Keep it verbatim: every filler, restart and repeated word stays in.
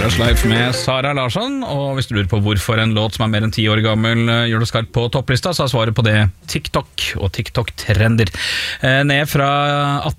Westlife med Sara Larsson. Og hvis du lurer på hvorfor en låt som er mer enn ti år gammel gjør det skarpt på topplista, så er svaret på det TikTok og TikTok-trender. Ned fra atten